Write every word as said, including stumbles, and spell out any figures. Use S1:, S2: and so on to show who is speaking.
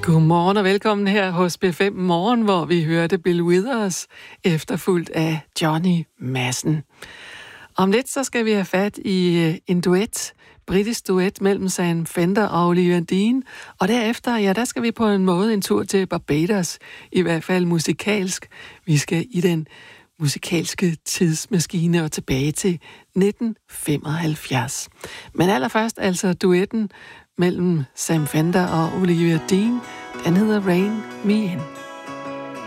S1: Godmorgen og velkommen her hos B fem Morgen, hvor vi hørte Bill Withers, efterfulgt af Johnny Madsen. Om lidt så skal vi have fat i en duet, britisk duet mellem Sam Fender og Olivia Dean, og derefter, ja, der skal vi på en måde en tur til Barbados, i hvert fald musikalsk. Vi skal i den musikalske tidsmaskine og tilbage til nitten femoghalvfjerds. Men allerførst altså duetten mellem Sam Fender og Olivia Dean. Den hedder Rain Me In.